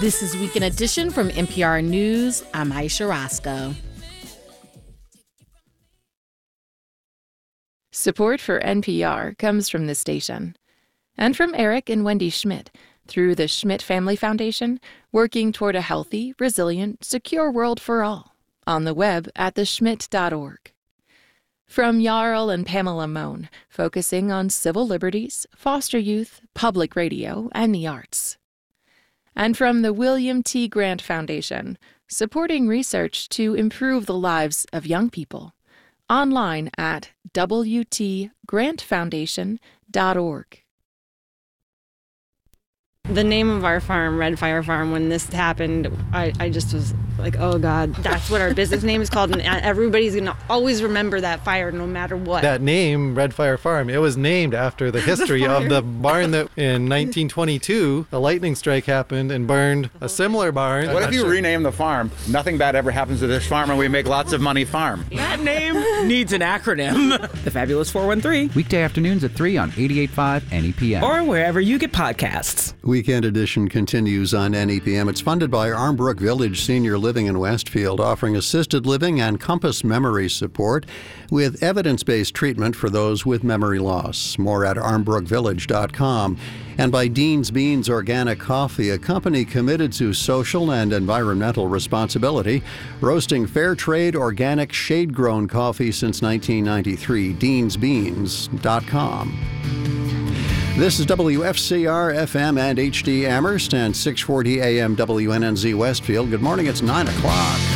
This is Weekend Edition from NPR News. I'm Aisha Roscoe. Support for NPR comes from this station and from Eric and Wendy Schmidt through the Schmidt Family Foundation, working toward a healthy, resilient, secure world for all on the web at theschmidt.org. From Jarl and Pamela Mohn, focusing on civil liberties, foster youth, public radio, and the arts. And from the William T. Grant Foundation, supporting research to improve the lives of young people. Online at wtgrantfoundation.org. The name of our farm, Red Fire Farm, when this happened, I just was like, oh God, that's what our business name is called. And everybody's going to always remember that fire no matter what. That name, Red Fire Farm, it was named after the history of the barn that in 1922, a lightning strike happened and burned a similar barn. What if you rename the farm? Nothing bad ever happens to this farm and we make lots of money farm. That name needs an acronym. The Fabulous 413. Weekday afternoons at 3 on 88.5 NEPM. Or wherever you get podcasts. Weekend Edition continues on NEPM. It's funded by Armbrook Village Senior Living in Westfield, offering assisted living and Compass memory support with evidence-based treatment for those with memory loss. More at armbrookvillage.com. And by Dean's Beans Organic Coffee, a company committed to social and environmental responsibility, roasting fair trade, organic, shade-grown coffee since 1993. deansbeans.com. This is WFCR FM and HD Amherst and 640 AM WNNZ Westfield. Good morning, it's 9 o'clock.